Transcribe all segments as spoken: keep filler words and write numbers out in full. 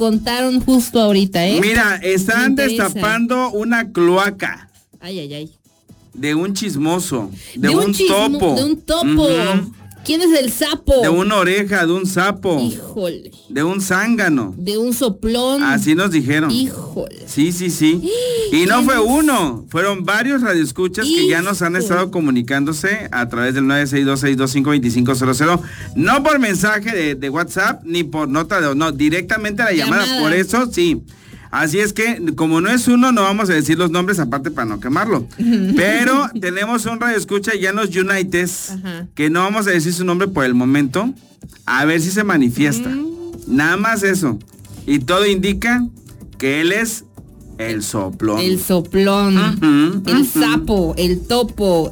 contaron justo ahorita, ¿eh? Mira, están destapando una cloaca. Ay, ay, ay. De un chismoso, de, de un, un chismo, topo. De un topo. Uh-huh. ¿Quién es el sapo? De una oreja, de un sapo. Híjole. De un zángano. De un soplón. Así nos dijeron. Híjole. Sí, sí, sí. Y no fue uno, fueron varios radioescuchas que ya nos han estado comunicándose a través del nueve seis dos, seis dos cinco, dos cinco cero cero. No por mensaje de, de WhatsApp, ni por nota de... No, directamente a la llamada. llamada. Por eso, sí. Así es que, como no es uno, no vamos a decir los nombres aparte para no quemarlo. Pero tenemos un radioescucha ya en los Unites, ajá, que no vamos a decir su nombre por el momento, a ver si se manifiesta. Mm. Nada más eso. Y todo indica que él es el soplón. El soplón, uh-huh, el uh-huh. sapo, el topo.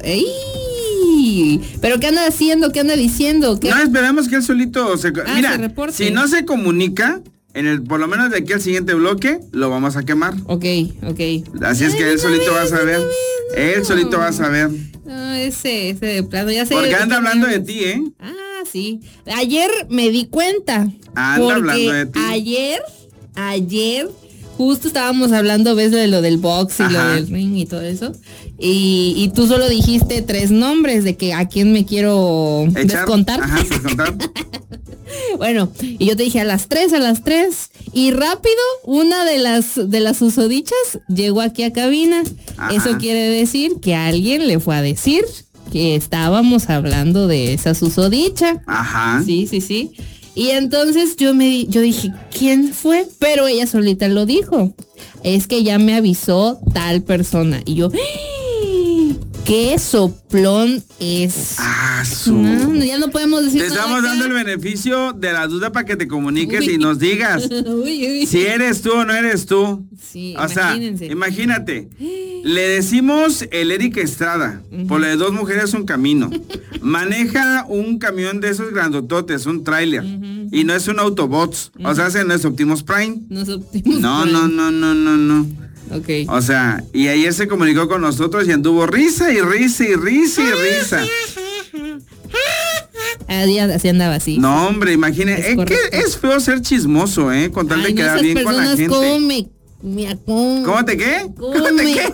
¡Ey! ¿Pero qué anda haciendo? ¿Qué anda diciendo? ¿Qué? No, esperamos que él solito se... Ah, Mira, se reporte. Si no se comunica... En el, por lo menos de aquí al siguiente bloque, lo vamos a quemar. Ok, ok. Así es que él solito va a saber. Él solito va a saber. No, ese, ese de plano, ya sé. Porque anda hablando de ti, ¿eh? Ah, sí. Ayer me di cuenta. Anda hablando de ti. Ayer, ayer, justo estábamos hablando, ves, de lo del box y, ajá, lo del ring y todo eso. Y, y tú solo dijiste tres nombres de que a quién me quiero ¿echar? Descontar. Ajá, descontar. Bueno, y yo te dije a las tres, a las tres, y rápido una de las de las susodichas llegó aquí a cabina. Ajá. Eso quiere decir que alguien le fue a decir que estábamos hablando de esa susodicha. Ajá. Sí, sí, sí. Y entonces yo me yo dije, ¿quién fue? Pero ella solita lo dijo. Es que ya me avisó tal persona. Y yo, ¿qué soplón es? Ah, su... No, ya no podemos decir Te nada estamos acá. dando el beneficio de la duda para que te comuniques uy. Y nos digas uy, uy. si eres tú o no eres tú. Sí, o imagínense. Sea, imagínate. Le decimos el Eric Estrada, uh-huh. por la de dos mujeres un camino. Maneja un camión de esos grandototes, un tráiler. Uh-huh. Y no es un Autobots. Uh-huh. O sea, ese no es Optimus Prime. No es Optimus no, Prime. No, no, no, no, no. Okay. O sea, y ayer se comunicó con nosotros y anduvo risa y risa y risa y risa. Ah, ya así andaba así. No, hombre, imagínate, es, eh, que es feo ser chismoso, ¿eh? Con tal Ay, de quedar no, bien con la gente. ¿Cómo me, mira, cómo, ¿Cómo te qué? ¿Cómo, ¿Cómo te me, qué?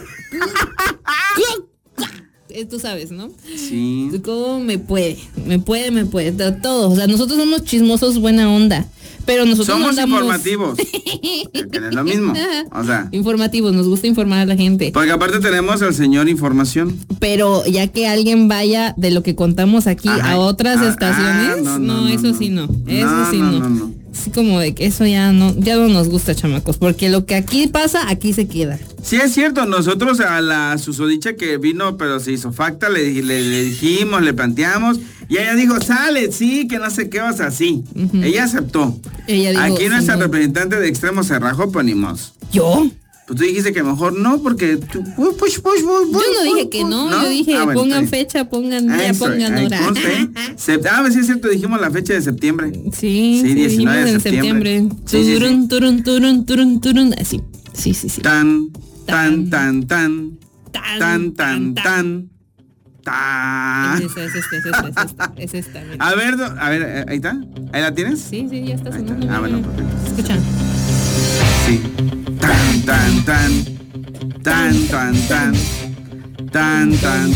Tú sabes, ¿no? Sí. ¿Cómo me puede? Me puede, me puede. Todo. O sea, nosotros somos chismosos buena onda. Pero nosotros somos no andamos... informativos. Que no es lo mismo. O sea. Informativos, nos gusta informar a la gente. Porque aparte tenemos al señor información. Pero ya que alguien vaya de lo que contamos aquí ajá, a otras ah, estaciones, ah, no, no, no, eso sí no. Eso no, sí no. no, no, no. Así como de que eso ya no, ya no nos gusta, chamacos. Porque lo que aquí pasa, aquí se queda. Sí, es cierto. Nosotros a la susodicha que vino, pero se hizo facta, le, le, le dijimos, le planteamos. Y ella dijo, sale, sí, que no sé qué vas así. Uh-huh. Ella aceptó. Ella dijo, aquí nuestra no. representante de Extremo se rajó, ponimos. ¿Yo? Pues tú dijiste que mejor no, porque... Tú, push, push, push, push, yo no dije que no, ¿no? Yo dije, ah, bueno, pongan fecha, pongan día, eso, pongan hora. Sept- ah, sí es cierto, dijimos la fecha de septiembre. Sí, sí, diecinueve de septiembre. Sí, sí, turun, sí. turun, turun, turun, turun, así. Sí, sí, sí. Tan, tan, tan, tan, tan, tan, tan. Es esta, es esta, es esta, es esta, es esta. A ver, a ver, ahí está. ¿Ahí la tienes? Sí, sí, ya está sonando. Ah, bueno, perfecto. Escucha. Sí. Tan, tan, tan. Tan, tan, tan. Tan, tan,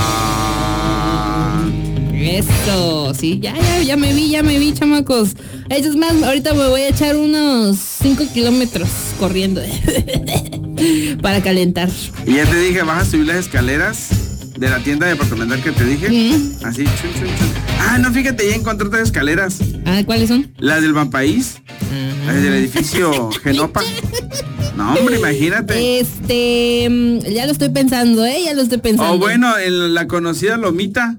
tan. Eso, sí, ya, ya, ya me vi, ya me vi, chamacos. Eso es más, ahorita me voy a echar unos cinco kilómetros corriendo para calentar. Y ya te dije, vas a subir las escaleras de la tienda departamental que te dije. ¿Mm? Así, chun, chun, chun. Ah, no, fíjate, ya encontré otras escaleras. Ah, ¿cuáles son? Las del Banpaís. Uh-huh. Las del edificio Genopa. No, hombre, imagínate. Este, ya lo estoy pensando, ¿eh? Ya lo estoy pensando. O bueno, en la conocida Lomita.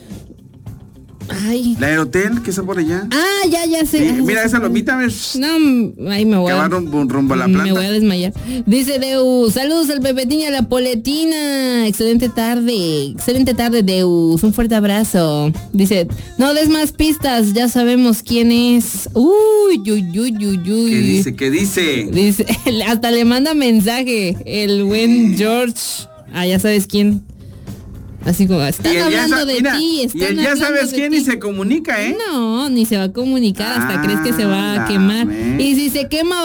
Ay. La del hotel que está por allá. Ah, ya, ya sé. Sí, mira esa lomita, ¿ves? No, ahí me voy a... Que va rumbo, rumbo a la planta. Me voy a desmayar. Dice Deus, saludos al Pepetín y a la Poletina. Excelente tarde. Excelente tarde, Deus. Un fuerte abrazo. Dice, no des más pistas, ya sabemos quién es. Uy, uy, uy, uy, uy. ¿Qué dice? ¿Qué dice? Dice, hasta le manda mensaje el buen George. Ah, ya sabes quién. Así como, están hablando de mira, ti, están y él ya sabes quién ti. Ni se comunica, ¿eh? No, ni se va a comunicar, hasta ah, crees que se va a quemar. Me. Y si se quema